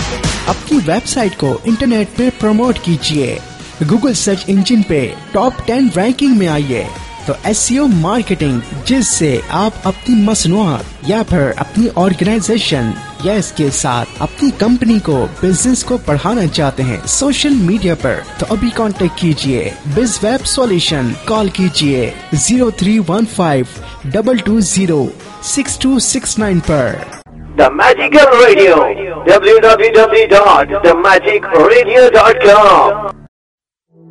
अपनी वेबसाइट को इंटरनेट पे प्रमोट कीजिए, गूगल सर्च इंजिन पे टॉप 10 रैंकिंग में आइए। तो एसईओ मार्केटिंग, जिससे आप अपनी मसनूआत या फिर अपनी ऑर्गेनाइजेशन या इसके साथ अपनी कंपनी को, बिजनेस को बढ़ाना चाहते हैं सोशल मीडिया पर, तो अभी कांटेक्ट कीजिए बिज वेब सॉल्यूशन। कॉल कीजिए 0315 220 6269 पर। The Magical Radio, www.themagicradio.com